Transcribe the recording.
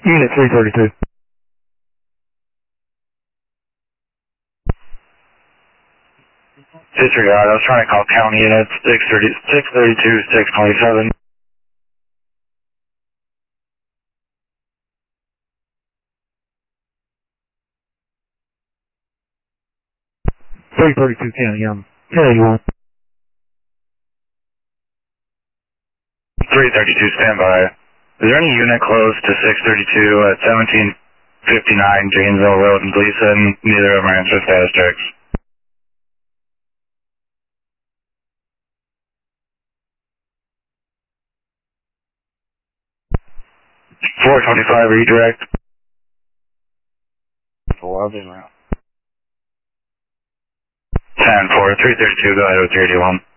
Unit 332. Disregard, I was trying to call county units 632, 627. 332 County, yeah, you want. 332, standby. Is there any unit close to 632 at 1759 Janesville Road in Gleason? Neither of them are answering status checks. 425 redirect. 11 route. 10-4, 332, go ahead with 381.